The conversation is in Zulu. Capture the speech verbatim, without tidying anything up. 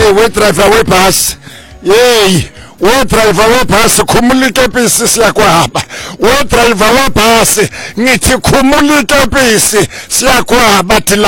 Hey, we driver webhasi. Hey, we driver webhasi khumula ikepisi siyakwaba. We driver webhasi ngithi khumula ikepisi siyakwaba thila